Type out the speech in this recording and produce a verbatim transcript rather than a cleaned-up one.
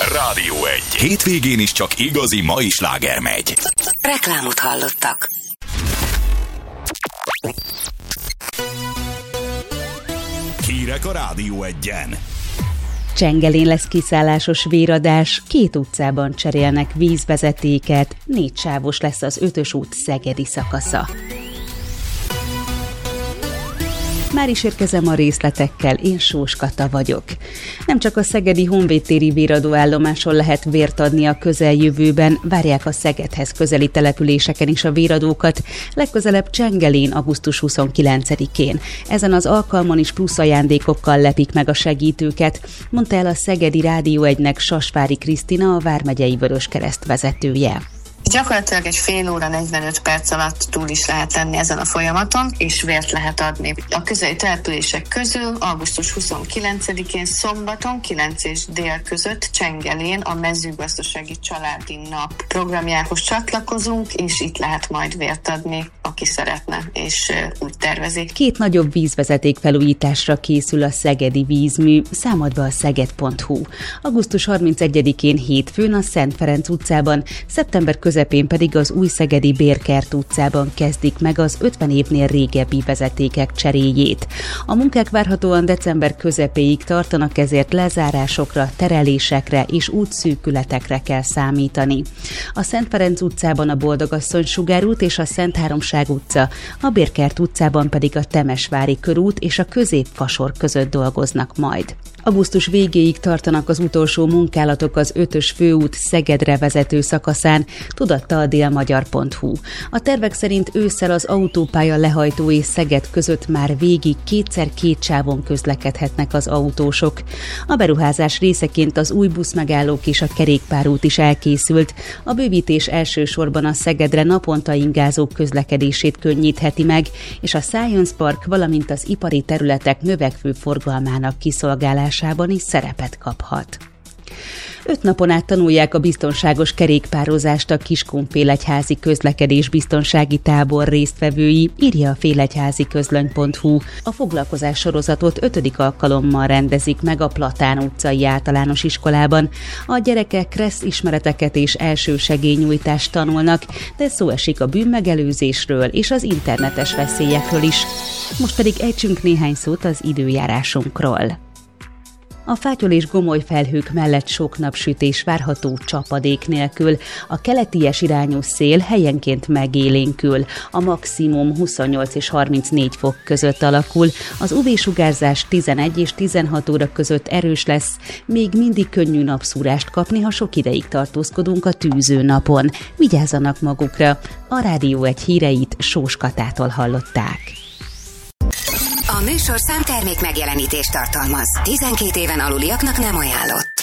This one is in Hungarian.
Rádió egy. Hétvégén is csak igazi mai sláger megy. Reklámot hallottak. Hírek a Rádió egyen. Csengelén lesz kiszállásos véradás, két utcában cserélnek vízvezetéket, négy sávos lesz az ötös út szegedi szakasza. Már is érkezem a részletekkel, én Sós Kata vagyok. Nem csak a szegedi honvédtéri véradóállomáson lehet vért adni a közeljövőben, várják a Szegedhez közeli településeken is a véradókat, legközelebb Csengelén augusztus huszonkilencedikén. Ezen az alkalmon is plusz ajándékokkal lepik meg a segítőket, mondta el a Szegedi Rádió egynek Sasvári Krisztina, a Vármegyei Vöröskereszt vezetője. Gyakorlatilag egy fél óra, negyvenöt perc alatt túl is lehet lenni ezen a folyamaton, és vért lehet adni. A közeli települések közül augusztus huszonkilencedikén szombaton kilenc és dél között Csengelén a mezőgazdasági családi nap programjához csatlakozunk, és itt lehet majd vért adni, aki szeretne, és úgy tervezi. Két nagyobb vízvezeték felújításra készül a szegedi vízmű, számadva a szeged pont hu. augusztus harmincegyedikén hétfőn a Szent Ferenc utcában, szeptember közepén pedig az új szegedi Bérkert utcában kezdik meg az ötven évnél régebbi vezetékek cseréjét. A munkák várhatóan december közepéig tartanak, ezért lezárásokra, terelésekre és útszűkületekre kell számítani. A Szent Ferenc utcában a Boldogasszony sugárút és a Szent Háromság utca, a Bérkert utcában pedig a Temesvári körút és a Középfasor között dolgoznak majd. Augusztus végéig tartanak az utolsó munkálatok az ötös főút Szegedre vezető szakaszán, tudatta a délmagyar pont hu. A tervek szerint ősszel az autópálya lehajtó és Szeged között már végig kétszer két sávon közlekedhetnek az autósok. A beruházás részeként az új buszmegállók és a kerékpárút is elkészült. A bővítés elsősorban a Szegedre naponta ingázók közlekedését könnyítheti meg, és a Science Park, valamint az ipari területek növekvő forgalmának kiszolgálásában is szerepet kaphat. Öt napon át tanulják a biztonságos kerékpározást a Kiskunfélegyházi közlekedés biztonsági tábor résztvevői, írja a félegyházi közlöny pont hu. A foglalkozás sorozatot ötödik alkalommal rendezik meg a Platán utcai általános iskolában. A gyerekek kressz ismereteket és elsősegélynyújtást tanulnak, de szó esik a bűnmegelőzésről és az internetes veszélyekről is. Most pedig ejtsünk néhány szót az időjárásunkról. A fátyol és gomoly felhők mellett sok napsütés várható csapadék nélkül. A keleties irányú szél helyenként megélénkül. A maximum huszonnyolc és harmincnégy fok között alakul. Az u vé-sugárzás tizenegy és tizenhat óra között erős lesz. Még mindig könnyű napszúrást kapni, ha sok ideig tartózkodunk a tűző napon. Vigyázzanak magukra! A Rádió egy híreit Sós Katától hallották. A műsorszám termék megjelenítést tartalmaz. tizenkét éven aluliaknak nem ajánlott.